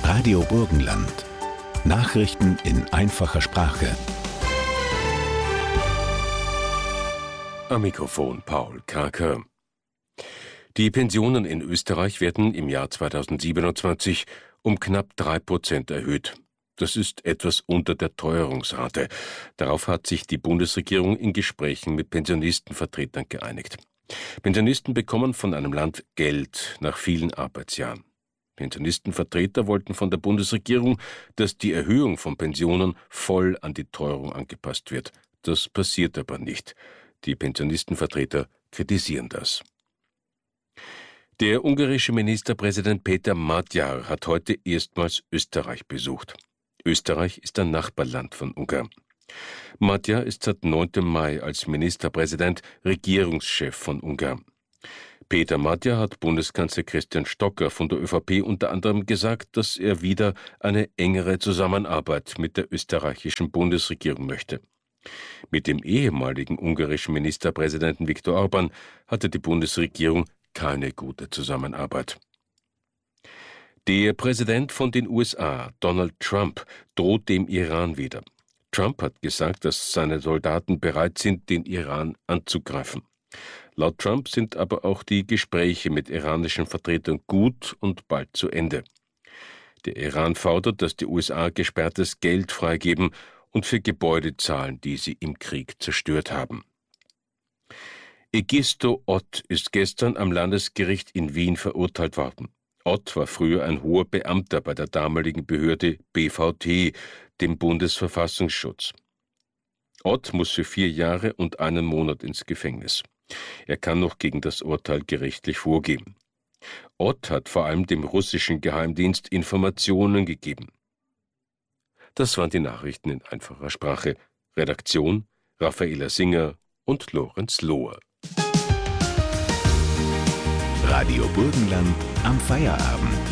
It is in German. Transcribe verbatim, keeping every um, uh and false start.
Radio Burgenland. Nachrichten in einfacher Sprache. Am Mikrofon Paul Kraker. Die Pensionen in Österreich werden im Jahr zweitausendsiebenundzwanzig um knapp drei Prozent erhöht. Das ist etwas unter der Teuerungsrate. Darauf hat sich die Bundesregierung in Gesprächen mit Pensionistenvertretern geeinigt. Pensionisten bekommen von einem Land Geld nach vielen Arbeitsjahren. Pensionistenvertreter wollten von der Bundesregierung, dass die Erhöhung von Pensionen voll an die Teuerung angepasst wird. Das passiert aber nicht. Die Pensionistenvertreter kritisieren das. Der ungarische Ministerpräsident Péter Magyar hat heute erstmals Österreich besucht. Österreich ist ein Nachbarland von Ungarn. Magyar ist seit neunten Mai als Ministerpräsident Regierungschef von Ungarn. Péter Magyar hat Bundeskanzler Christian Stocker von der ÖVP unter anderem gesagt, dass er wieder eine engere Zusammenarbeit mit der österreichischen Bundesregierung möchte. Mit dem ehemaligen ungarischen Ministerpräsidenten Viktor Orbán hatte die Bundesregierung keine gute Zusammenarbeit. Der Präsident von den U S A, Donald Trump, droht dem Iran wieder. Trump hat gesagt, dass seine Soldaten bereit sind, den Iran anzugreifen. Laut Trump sind aber auch die Gespräche mit iranischen Vertretern gut und bald zu Ende. Der Iran fordert, dass die U S A gesperrtes Geld freigeben und für Gebäude zahlen, die sie im Krieg zerstört haben. Egisto Ott ist gestern am Landesgericht in Wien verurteilt worden. Ott war früher ein hoher Beamter bei der damaligen Behörde B V T, dem Bundesverfassungsschutz. Ott muss für vier Jahre und einen Monat ins Gefängnis. Er kann noch gegen das Urteil gerichtlich vorgehen. Ott hat vor allem dem russischen Geheimdienst Informationen gegeben. Das waren die Nachrichten in einfacher Sprache. Redaktion Raffaela Singer und Lorenz Lohr. Radio Burgenland am Feierabend.